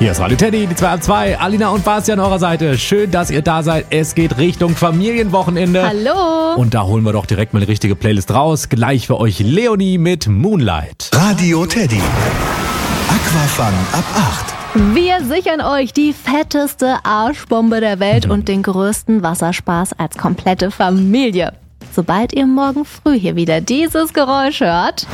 Hier ist Radio Teddy, die 2 ab 2. Alina und Basti an eurer Seite. Schön, dass ihr da seid. Es geht Richtung Familienwochenende. Hallo. Und da holen wir doch direkt mal die richtige Playlist raus. Gleich für euch Leonie mit Moonlight. Radio Teddy. Aquafun ab 8. Wir sichern euch die fetteste Arschbombe der Welt und den größten Wasserspaß als komplette Familie. Sobald ihr morgen früh hier wieder dieses Geräusch hört,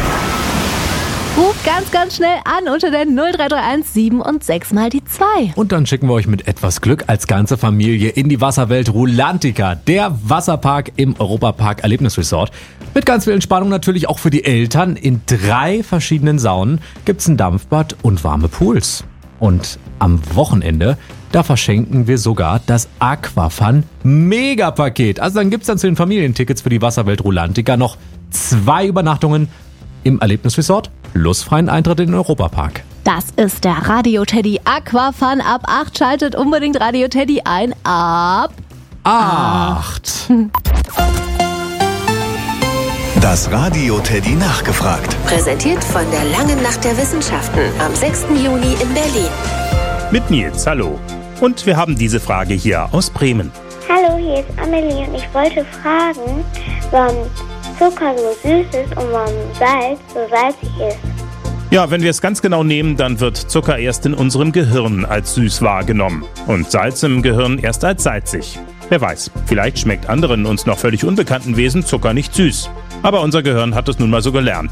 ruft ganz schnell an unter der 0331 7 und 6 mal die 2. Und dann schicken wir euch mit etwas Glück als ganze Familie in die Wasserwelt Rulantica, der Wasserpark im Europapark Erlebnisresort. Mit ganz viel Entspannung natürlich auch für die Eltern. In 3 verschiedenen Saunen gibt's ein Dampfbad und warme Pools. Und am Wochenende, da verschenken wir sogar das Aquafun Megapaket. Also dann gibt's dann zu den Familientickets für die Wasserwelt Rulantica noch 2 Übernachtungen im Erlebnisresort plus freien Eintritt in den Europapark. Das ist der Radio Teddy Aquafun ab 8. Schaltet unbedingt Radio Teddy ein ab 8. Das Radio Teddy nachgefragt. Präsentiert von der Langen Nacht der Wissenschaften am 6. Juni in Berlin. Mit Nils, hallo. Und wir haben diese Frage hier aus Bremen. Hallo, hier ist Amelie und ich wollte fragen, warum Zucker so süß ist und warum Salz so salzig ist. Ja, wenn wir es ganz genau nehmen, dann wird Zucker erst in unserem Gehirn als süß wahrgenommen und Salz im Gehirn erst als salzig. Wer weiß, vielleicht schmeckt anderen uns noch völlig unbekannten Wesen Zucker nicht süß. Aber unser Gehirn hat es nun mal so gelernt.